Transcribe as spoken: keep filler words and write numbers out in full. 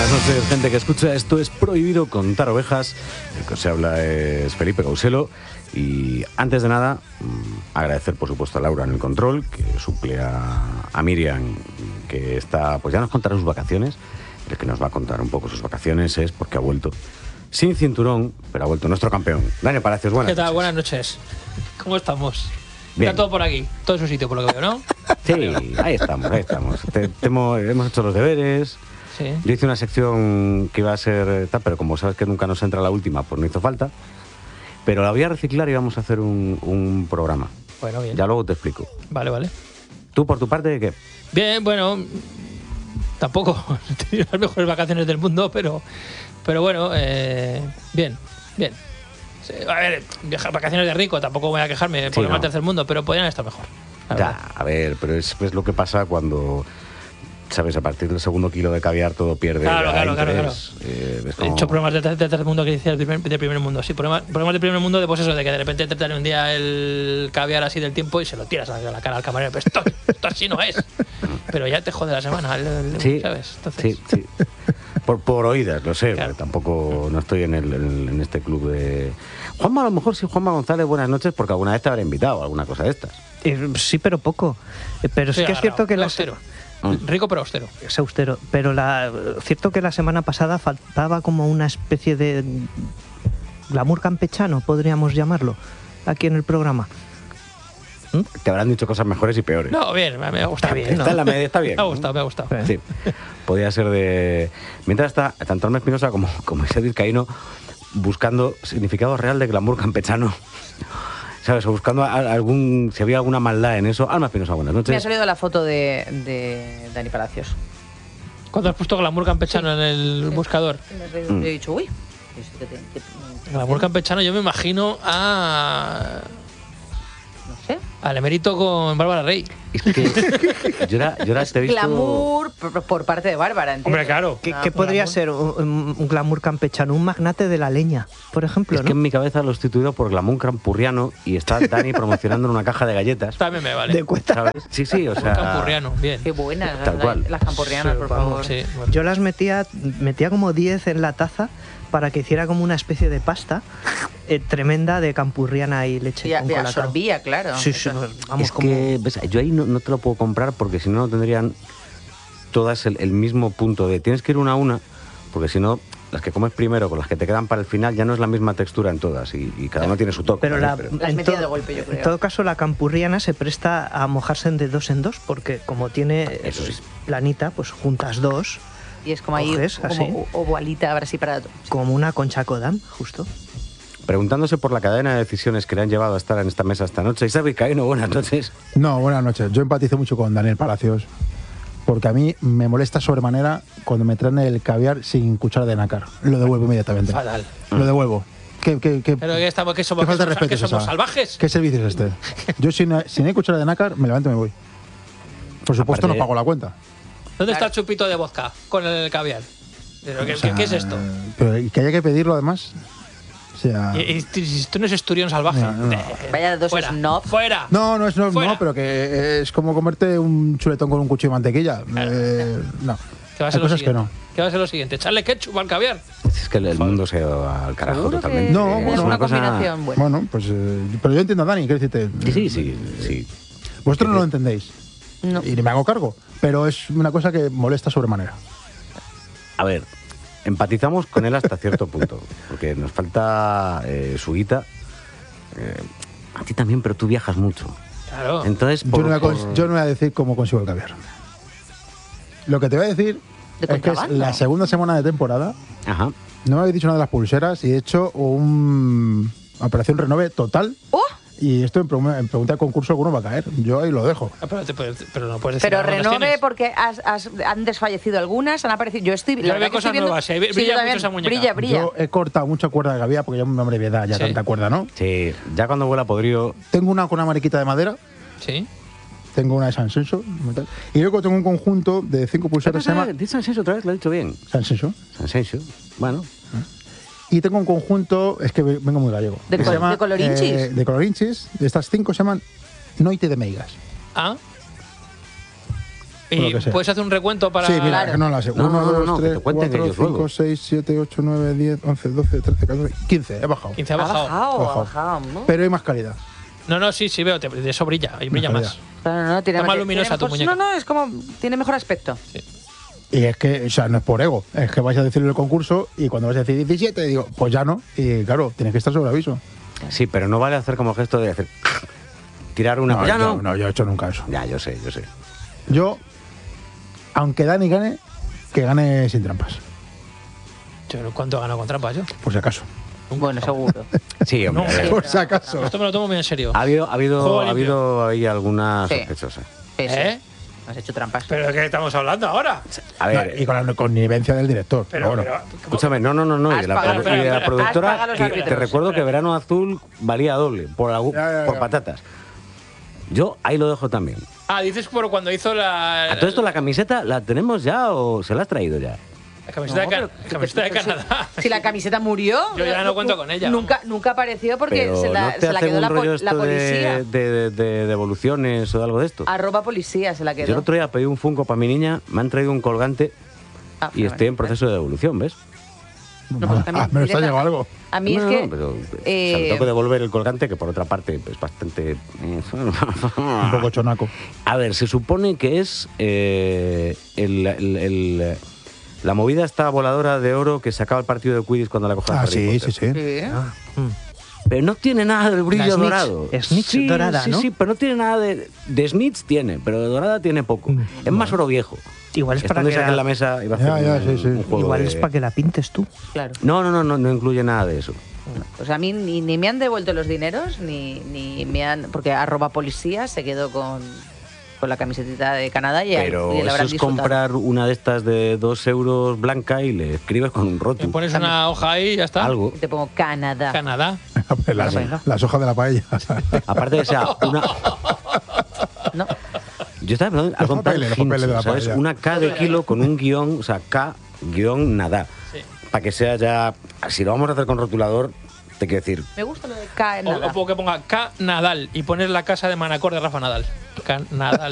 Buenas noches, gente que escucha. Esto es Prohibido Contar Ovejas. El que os habla es Felipe Gauselo. Y antes de nada, agradecer por supuesto a Laura en el control, que suple a, a Miriam, que está, pues ya nos contará sus vacaciones. El que nos va a contar un poco sus vacaciones es porque ha vuelto sin cinturón, pero ha vuelto nuestro campeón. Daniel Palacios, buenas ¿Qué tal? noches. Buenas noches. ¿Cómo estamos? Bien. Está todo por aquí, todo en su sitio, por lo que veo, ¿no? Sí, ahí estamos, ahí estamos. Te, te hemos, hemos hecho los deberes. Sí. Yo hice una sección que iba a ser tal, pero como sabes que nunca nos entra la última, pues no hizo falta. Pero la voy a reciclar y vamos a hacer un, un programa. Bueno, bien. Ya luego te explico. Vale, vale. ¿Tú por tu parte qué? Bien, bueno, tampoco he tenido las mejores vacaciones del mundo, pero, pero bueno, eh, bien, bien. Sí, a ver, viajar vacaciones de rico, tampoco voy a quejarme, Sí, porque no. al tercer mundo, pero podrían estar mejor. la Ya, verdad. a ver, pero es, es lo que pasa cuando, ¿sabes? A partir del segundo kilo de caviar todo pierde Claro, ya claro, claro, interés. Eh, es He como- hecho problemas de, ter- de tercer mundo que dices de primer, de primer mundo. Sí, problemas, problemas de primer mundo de pues eso, de que de repente te traen un día el caviar así del tiempo y se lo tiras a la cara al camarero. Pero esto, esto así no es. Pero ya te jode la semana, el- el- Sí, ¿sabes? Entonces, sí, sí. Por, por oídas, lo sé, Claro. porque tampoco no estoy en, el, en, en este club de... Juanma, a lo mejor sí, Juanma González, buenas noches, porque alguna vez te habrá invitado a alguna cosa de estas. Eh, sí, pero poco. Eh, Pero sí, sí, que es cierto que la austero. Mm. Rico pero austero. es austero. Pero la cierto que la semana pasada faltaba como una especie de glamour campechano, podríamos llamarlo, aquí en el programa. Te habrán dicho cosas mejores y peores. No, bien, me, me ha gustado. bien, Está ¿no? en la media, está bien. Me ha gustado, me ha gustado. Eh. Sí, podía ser de... Mientras está tanto Alma Espinosa como, como Isabel Vizcaíno buscando significado real de glamour campechano. ¿Sabes? O buscando a- algún... si había alguna maldad en eso. Alma Espinosa, buenas Me ha noches. salido la foto de, de Dani Palacios. Cuando has puesto glamour campechano en el buscador. Yo Mm. he dicho, uy. ¿esto qué te- qué- Glamour campechano, yo me imagino a. No sé. Al emérito con Bárbara Rey. Es que yo era, yo era te he visto... Glamour por, por parte de Bárbara, ¿entiendes? Hombre, claro. ¿Qué, No, qué podría glamour. ser un, un glamour campechano? Un magnate de la leña, por ejemplo, Es que ¿no? en mi cabeza lo he sustituido por glamour campurriano y está Dani promocionando en una caja de galletas. También me vale. De cuenta. ¿Sabes? Sí, sí, o sea... Campurriano, bien. Qué buenas Tal las, cual. las campurrianas, Sí, por vamos, favor. Sí, bueno. Yo las metía, metía como diez en la taza para que hiciera como una especie de pasta eh, tremenda de campurriana y leche Y, a- con y colacao. absorbía, claro. Sí, sí, Eso. vamos, es como... que, ves, yo ahí no, no te lo puedo comprar porque si no, no tendrían todas el, el mismo punto de... Tienes que ir una a una, porque si no, las que comes primero con las que te quedan para el final ya no es la misma textura en todas y, y cada uno tiene su toque. Pero, ¿vale? la, Las en, metía to- de golpe, yo creo. en todo caso, la campurriana se presta a mojarse de dos en dos, porque como tiene Eso sí. eh, planita, pues juntas dos, Y es como ahí, Coges, como así. o- ovalita, ahora sí para... como una concha Kodam, justo. Preguntándose por la cadena de decisiones que le han llevado a estar en esta mesa esta noche. Isabel Vizcaíno, buenas noches. No, buenas noches. Yo empatizo mucho con Daniel Palacios, porque a mí me molesta sobremanera cuando me traen el caviar sin cuchara de nácar. Lo devuelvo inmediatamente. Fatal. Lo devuelvo. ¿Qué, qué, qué, Pero que estamos, que somos, qué falta de que somos- respeto que es somos esa? salvajes. ¿Qué servicio es este? Yo sin, sin hay cuchara de nácar me levanto y me voy. Por supuesto Aparte- no pago la cuenta. ¿Dónde está el chupito de vodka con el caviar? Pero, ¿qué, O sea, qué es esto? Pero y que haya que pedirlo además. O sea, Y, y- y esto no es esturión salvaje. No, no. Eh, Vaya dos fuera, snobs. Fuera. no, no es no, Fuera. no, pero que es como comerte un chuletón con un cuchillo de mantequilla. Eh, no. Que va a Hay ser lo cosas que siguiente. no. ¿Qué va a ser lo siguiente? ¿Echarle ketchup al caviar? Es que el, el mundo se ha ido al carajo Seguro totalmente. que No, es bueno, es una una cosa... combinación buena. Bueno, pues. eh, pero yo entiendo a Dani, quiero decirte. Sí, sí, sí, sí. Vosotros no lo entendéis. No. Y ni me hago cargo. Pero es una cosa que molesta sobremanera. A ver, empatizamos con él hasta cierto punto, porque nos falta eh, su guita. Eh, a ti también, pero tú viajas mucho. Claro. Entonces, Yo por- no, voy a cons- por- yo no voy a decir cómo consigo el caviar. Lo que te voy a decir De es que es contrabando. la segunda semana de temporada. Ajá. No me habéis dicho nada de las pulseras y he hecho un operación renove total. ¡Oh! Y esto en, pre- en pregunta de concurso alguno va a caer. Yo ahí lo dejo. Ah, Pero, te puedes- pero no puedes decir Pero nada, ¿dónde renove tienes? porque has- has- han desfallecido algunas, han aparecido. Yo estoy. Yo la veo verdad que cosas estoy viendo- nuevas, sí, brilla Sí, yo mucho también. esa muñeca. Brilla, brilla. Yo he cortado mucha cuerda de gavia porque ya me hombre de edad, ya Sí. tanta cuerda, ¿no? Sí, ya cuando vuela podrido. Tengo una con una mariquita de madera. Sí. Tengo una de San Senso. Y luego tengo un conjunto de cinco pulseras. Se llama ¿Dices San Senso otra vez? Lo he dicho bien. San Senso. San Senso. Bueno, Y tengo un conjunto, es que vengo muy gallego. ¿De que col- se llama, de colorinchis? eh, de colorinchis. De estas cinco se llaman Noite de Meigas. Ah, o lo Y que sea. puedes hacer un recuento para. Sí, mira, Claro. que no la sé. No, no, uno, no, dos, no, que tres, te cuenten cuatro, ellos luego. cinco, seis, siete, ocho, nueve, diez, once, doce, trece, catorce, quince. He bajado. quince ha Ha bajado. bajado, ha Bajado. bajado. ¿no? Pero hay más calidad. No, no, sí, sí veo. te- De eso brilla. Ahí brilla Más más. Claro, no, tiene, Está más tiene luminosa tu mejor- muñeca. No, no, es como. Tiene mejor aspecto. Y es que, o sea, no es por ego, es que vais a decirle el concurso y cuando vais a decir diecisiete, digo, pues ya no. Y claro, tienes que estar sobre aviso. Sí, pero no vale hacer como gesto de hacer. Tirar una. No, ya yo, no. no, yo he hecho nunca eso. Ya, yo sé, yo sé. Yo, aunque Dani gane, que gane sin trampas, Yo, ¿cuánto he ganado con trampas yo? por si acaso. Bueno, seguro. Sí, hombre. No, a ver. sí. Por si acaso. Esto me lo tomo muy en serio. Ha habido, ha habido, Juego ha limpio. habido ahí alguna Sí. sospechosa. Sí, sí. ¿Eh? Has hecho trampas. ¿Pero de qué estamos hablando ahora? A ver, No, y con la connivencia del director. Pero, bueno. pero, escúchame, no, no, no, no. Y Has de la, pagado- produ- y de la espera, espera, productora, has pagado los que árbitros. te recuerdo que Espera. Verano Azul valía doble por, algú- Ya, ya, ya. por patatas. Yo ahí lo dejo también. Ah, dices por cuando hizo la. ¿A todo esto la camiseta la tenemos ya o se la has traído ya? La camiseta, No, de, pero- Can- la camiseta de pero si- Canadá. Si la camiseta murió. Yo ya no cuento con ella, Nunca, nunca apareció porque Pero se la, ¿no te se la hacen quedó un la, rollo pol- la esto policía. de, de, de devoluciones o algo de esto? Arroba policía se la quedó. Yo el otro día pedí un Funko para mi niña, me han traído un colgante Ah, y estoy en proceso de devolución, ¿ves? No, pues a mí Ah, me está directa- llegando algo. A mí No, es no, que. pero, o eh, sea, le tengo que devolver el colgante, que por otra parte es bastante... Un poco chonaco. A ver, se supone que es eh, el, el- el- la movida esta voladora de oro que sacaba el partido de Quidditch cuando la cogía Ah, Harry sí, Potter. sí, sí. sí. Pero no tiene nada del brillo La snitch. dorado. Snitch sí, dorada, sí, ¿no? Sí, pero no tiene nada de... De snitch tiene, pero de dorada tiene poco. Mm, es más oro viejo. Igual es para Estando que Isaac en la- la mesa iba a Ya, hacer ya, un, sí, sí. un juego Igual de- es para que la pintes tú. Claro. No, no, no, no, no incluye nada de eso. Pues a mí ni, ni me han devuelto los dineros, ni, ni me han. Porque arroba policía se quedó con, con la camiseta de Canadá y, Pero y la eso habrán es disfrutado. comprar una de estas de dos euros blanca y le escribes con un Le rótulo. pones una hoja ahí y ya está. Algo. Y te pongo Canadá. Canadá. las, venga. las hojas de la paella. Aparte de que sea una... ¿No? Yo estaba pensando en Los algo tan papeles, los hincho, papeles de la ¿sabes? paella. Una K de kilo con un guión, o sea, K guión nada. Sí. Para que sea ya... Si lo vamos a hacer con rotulador, te quiero decir... Me gusta lo de O, Canadá. o puedo que ponga K Nadal y poner la casa de Manacor de Rafa Nadal. K Nadal.